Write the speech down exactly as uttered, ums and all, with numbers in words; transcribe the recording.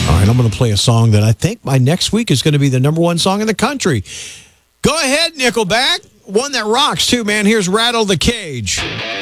All right, I'm going to play a song that I think by next week is going to be the number one song in the country. Go ahead, Nickelback. One that rocks, too, man. Here's Rattle the Cage.